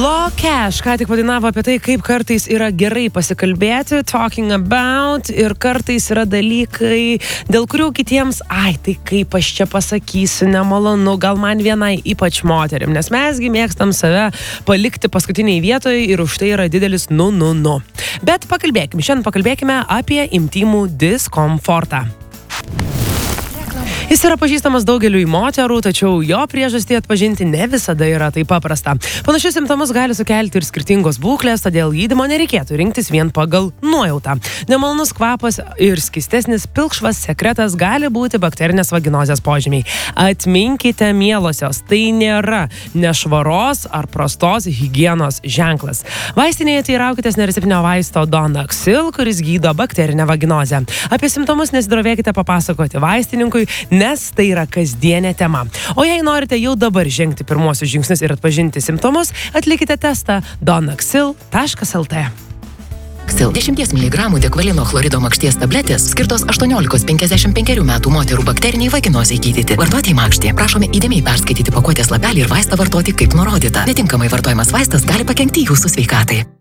Flo Cash ką tik padainavo apie tai, kaip kartais yra gerai pasikalbėti, talking about, ir kartais yra dalykai, dėl kurių kitiems, tai kaip aš čia pasakysiu, nemalonu, gal man vienai, ypač moterim, nes mesgi mėgstam save palikti paskutiniai vietoje ir už tai yra didelis nu. Bet šiandien pakalbėkime apie intymų diskomfortą. Jis yra pažįstamas daugeliui moterų, tačiau jo priežastį atpažinti ne visada yra taip paprasta. Panašius simptomus gali sukelti ir skirtingos būklės, todėl gydymo nereikėtų rinktis vien pagal nuojautą. Nemalonus kvapas ir skystesnis pilkšvas sekretas gali būti bakterinės vaginozės požymiai. Atminkite, mielosios, tai nėra nešvaros ar prastos higienos ženklas. Vaistinėje teiraukitės nereceptinio vaisto Donaxil, kuris gydo bakterinę vaginozę. Apie simptomus nesidrovėkite papasakoti vaistininkui, nes tai yra kasdienė tema. O jei norite jau dabar žengti pirmuosius žingsnius ir atpažinti simptomus, atlikite testą donaxil.lt. 10 mg dekvalino chlorido makšties tabletės skirtos 18-55 metų moterų bakteriniai vaginozei gydyti. Vartoti makštį. Prašome įdėmiai perskaityti pakuotės lapelį ir vaistą vartoti kaip nurodyta. Netinkamai vartojamas vaistas gali pakenkti jūsų sveikatai.